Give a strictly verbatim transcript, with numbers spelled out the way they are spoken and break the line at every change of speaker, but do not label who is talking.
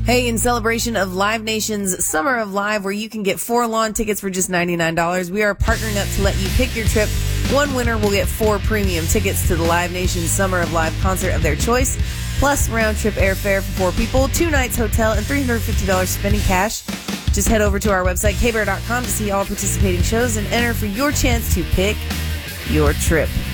Hey, in celebration of Live Nation's Summer of Live, where you can get four lawn tickets for just ninety-nine dollars, we are partnering up to let you pick your trip. One winner will get four premium tickets to the Live Nation Summer of Live concert of their choice, plus round-trip airfare for four people, two nights hotel, and three hundred fifty dollars spending cash. Just head over to our website, k bear dot com, to see all participating shows and enter for your chance to pick your trip.